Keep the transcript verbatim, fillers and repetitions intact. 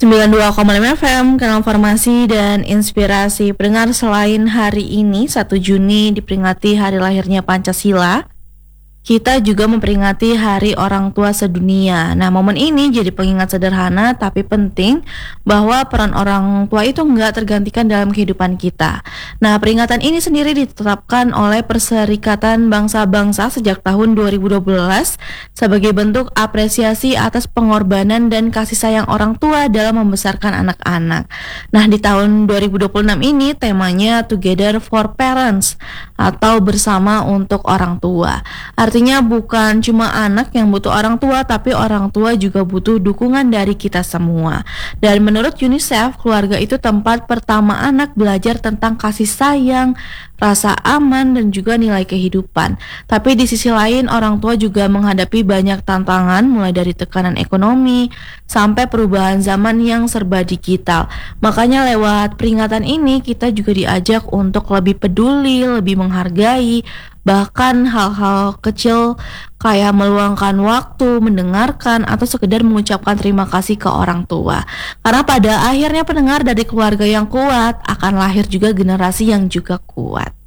sembilan puluh dua koma lima F M, Kanal Farmasi dan Inspirasi. Pendengar, selain hari ini satu Juni diperingati hari lahirnya Pancasila, kita juga memperingati Hari Orang Tua Sedunia. Nah, momen ini jadi pengingat sederhana tapi penting bahwa peran orang tua itu nggak tergantikan dalam kehidupan kita. Nah, peringatan ini sendiri ditetapkan oleh Perserikatan Bangsa-Bangsa sejak tahun dua ribu dua belas sebagai bentuk apresiasi atas pengorbanan dan kasih sayang orang tua dalam membesarkan anak-anak. Nah, di tahun dua ribu dua puluh enam ini temanya Together for Parents atau bersama untuk orang tua. Artinya bukan cuma anak yang butuh orang tua, tapi orang tua juga butuh dukungan dari kita semua. Dan menurut UNICEF, keluarga itu tempat pertama anak belajar tentang kasih sayang, rasa aman, dan juga nilai kehidupan. Tapi di sisi lain, orang tua juga menghadapi banyak tantangan, mulai dari tekanan ekonomi sampai perubahan zaman yang serba digital. Makanya lewat peringatan ini kita juga diajak untuk lebih peduli, lebih menghargai, bahkan hal-hal kecil kayak meluangkan waktu, mendengarkan, atau sekedar mengucapkan terima kasih ke orang tua. Karena pada akhirnya pendengar, dari keluarga yang kuat akan lahir juga generasi yang juga kuat.